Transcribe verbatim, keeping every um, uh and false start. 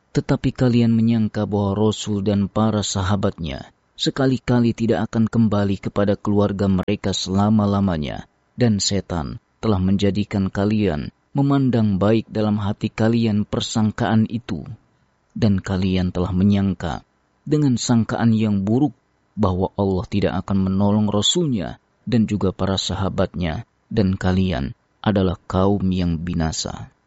Tetapi kalian menyangka bahwa Rasul dan para sahabatnya sekali-kali tidak akan kembali kepada keluarga mereka selama-lamanya, dan setan telah menjadikan kalian memandang baik dalam hati kalian persangkaan itu, dan kalian telah menyangka dengan sangkaan yang buruk bahwa Allah tidak akan menolong Rasul-Nya dan juga para sahabatnya, dan kalian adalah kaum yang binasa.